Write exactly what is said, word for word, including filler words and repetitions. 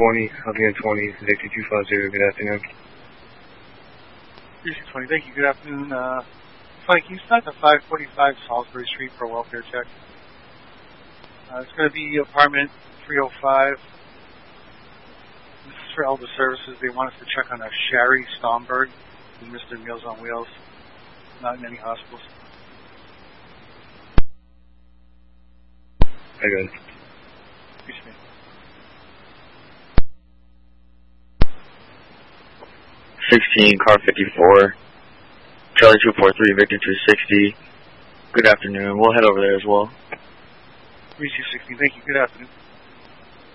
twenty, Albion twenty, Victor two five zero, good afternoon. three six twenty, thank you, good afternoon. Uh, Frank, can you start at five forty-five Salisbury Street for a welfare check? Uh, it's going to be apartment three oh five. This is for Elder Services. They want us to check on a Sherry Stomberg, who's Mister Meals on Wheels, not in any hospitals. I got it. Excuse me. sixteen, car fifty-four, Charlie two four three, Victor two sixty. Good afternoon. We'll head over there as well. three two sixty, thank you. Good afternoon.